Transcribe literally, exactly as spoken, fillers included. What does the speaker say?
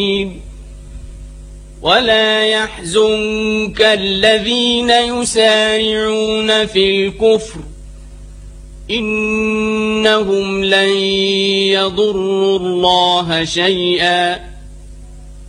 ولا يحزنك الذين يسارعون في الكفر إنهم لن يضروا الله شيئا